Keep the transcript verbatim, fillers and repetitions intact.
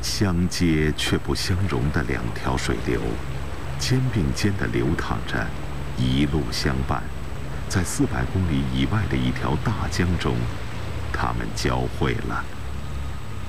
相接却不相容的两条水流，肩并肩地流淌着，一路相伴。在四百公里以外的一条大江中，它们交汇了。